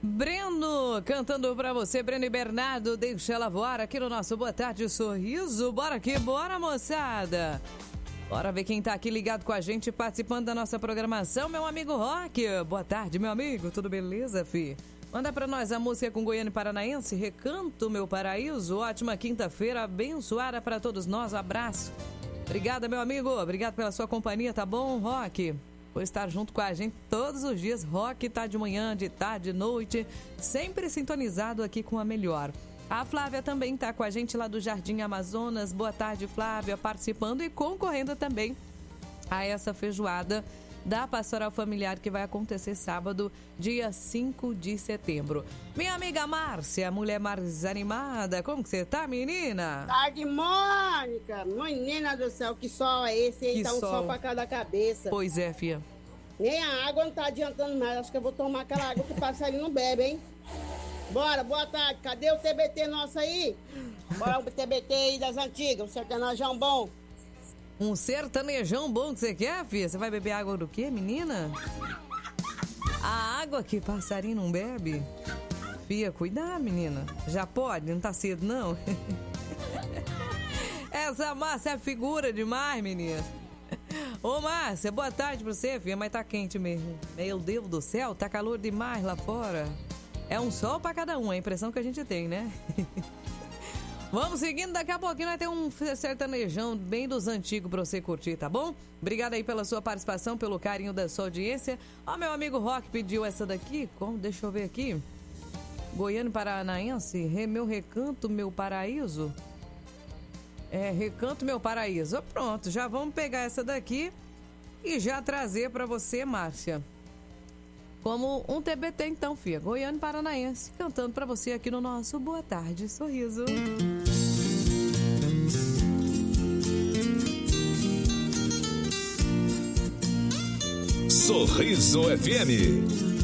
Breno, cantando pra você, Breno e Bernardo, deixa ela voar aqui no nosso Boa Tarde Sorriso. Bora aqui, bora, moçada. Bora ver quem tá aqui ligado com a gente, participando da nossa programação, meu amigo Rock. Boa tarde, meu amigo, tudo beleza, fi? Manda pra nós a música com Goiânia e Paranaense, Recanto Meu Paraíso. Ótima quinta-feira, abençoada pra todos nós, um abraço. Obrigada, meu amigo, obrigado pela sua companhia, tá bom, Rock? Por estar junto com a gente todos os dias. Rock tá de manhã, de tarde, de noite, sempre sintonizado aqui com a melhor. A Flávia também tá com a gente lá do Jardim Amazonas. Boa tarde, Flávia, participando e concorrendo também a essa feijoada da Pastoral Familiar que vai acontecer sábado, dia 5 de setembro. Minha amiga Márcia, mulher mais animada, como que você tá, menina? Tarde, Mônica! Menina do céu, que sol é esse, hein? Tá um sol pra cada cabeça. Pois é, filha. Nem a água não tá adiantando mais, acho que eu vou tomar aquela água que o passarinho não bebe, hein? Bora, boa tarde, cadê o TBT nosso aí? Bora o TBT aí das antigas, um sertanejão bom. Um sertanejão bom que você quer, filha? Você vai beber água do quê, menina? A água que passarinho não bebe? Fia, cuidar, menina. Já pode? Não tá cedo, não? Essa Márcia é figura demais, menina. Ô, Márcia, boa tarde pra você, filha, mas tá quente mesmo. Meu Deus do céu, tá calor demais lá fora. É um sol pra cada um, a impressão que a gente tem, né? Vamos seguindo, daqui a pouquinho vai ter um sertanejão bem dos antigos pra você curtir, tá bom? Obrigada aí pela sua participação, pelo carinho da sua audiência. Ó, meu amigo Rock pediu essa daqui, deixa eu ver aqui. Goiânia e Paranaense, meu recanto, meu paraíso. Recanto, meu paraíso. Pronto, já vamos pegar essa daqui e já trazer pra você, Márcia. Como um TBT então, filha. Goiânia e Paranaense, cantando pra você aqui no nosso Boa Tarde Sorriso. Sorriso FM.